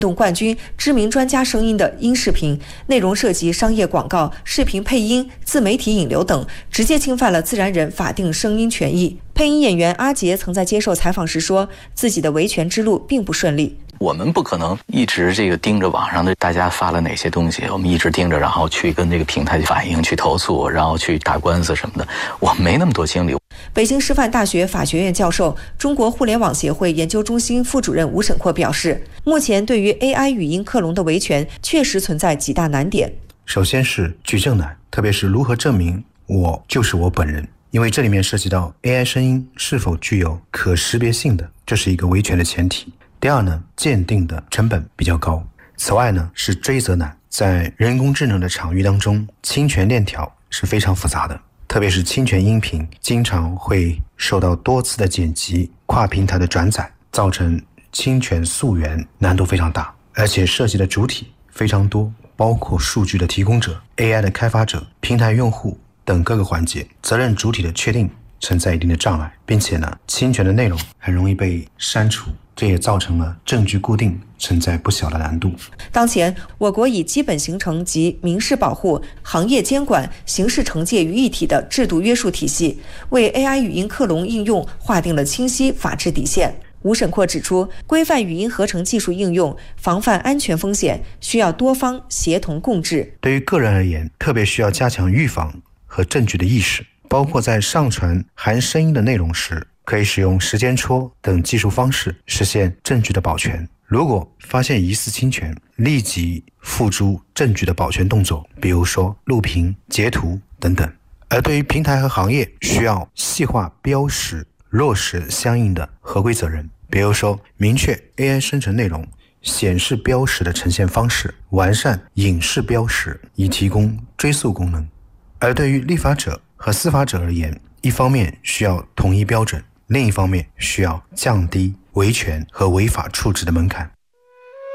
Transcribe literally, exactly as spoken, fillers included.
动冠军、知名专家声音的音视频，内容涉及商业广告、视频配音、自媒体引流等，直接侵犯了自然人法定声音权益。配音演员阿杰曾在接受采访时说，自己的维权之路并不顺利。 我们不可能一直这个盯着网上的大家发了哪些东西，我们一直盯着，然后去跟这个平台反映、去投诉，然后去打官司什么的，我没那么多精力。 北京师范大学法学院教授、中国互联网协会研究中心副主任吴沈阔表示，目前对于 A I 语音克隆的维权确实存在几大难点。 首先是举证难，特别是如何证明我就是我本人，因为这里面涉及到 A I 声音是否具有可识别性的，这是一个维权的前提。第二呢，鉴定的成本比较高。此外呢，是追责难，在人工智能的场域当中，侵权链条是非常复杂的，特别是侵权音频经常会受到多次的剪辑、跨平台的转载，造成侵权溯源难度非常大，而且涉及的主体非常多，包括数据的提供者、A I 的开发者、平台用户等各个环节，责任主体的确定存在一定的障碍，并且呢，侵权的内容很容易被删除，这也造成了证据固定存在不小的难度。 当前，我国以基本形成及民事保护、行业监管、刑事惩戒于一体的制度约束体系，为 A I 语音克隆应用划定了清晰法治底线。吴沈阔指出，规范语音合成技术应用，防范安全风险，需要多方协同共治。 对于个人而言，特别需要加强预防和证据的意识，包括在上传含声音的内容时，可以使用时间戳等技术方式实现证据的保全。如果发现疑似侵权，立即付诸证据的保全动作，比如说录屏、截图等等。而对于平台和行业，需要细化标识，落实相应的合规责任，比如说明确 A I 生成内容显示标识的呈现方式，完善影视标识，以提供追溯功能。而对于立法者和司法者而言，一方面需要统一标准，另一方面需要降低维权和违法处置的门槛。